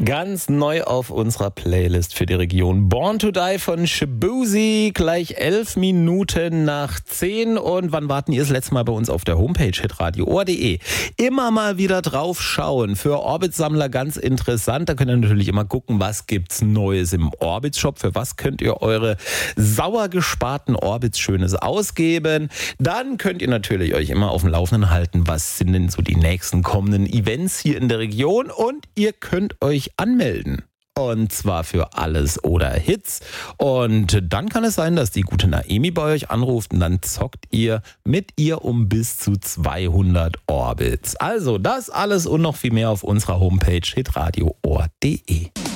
Ganz neu auf unserer Playlist für die Region Born to Die von Shaboozey. Gleich 11 Minuten nach 10. Und wann warten ihr das letzte Mal bei uns auf der Homepage hitradio.de? Immer mal wieder drauf schauen. Für Orbit-Sammler ganz interessant. Da könnt ihr natürlich immer gucken, was gibt's Neues im Orbit-Shop. Für was könnt ihr eure sauer gesparten Orbits Schönes ausgeben. Dann könnt ihr natürlich euch immer auf dem Laufenden halten. Was sind denn so die nächsten kommenden Events hier in der Region? Und ihr könnt euch anmelden. Und zwar für Alles oder Hits. Und dann kann es sein, dass die gute Naemi bei euch anruft und dann zockt ihr mit ihr um bis zu 200 Orbits. Also das alles und noch viel mehr auf unserer Homepage hitradio.de.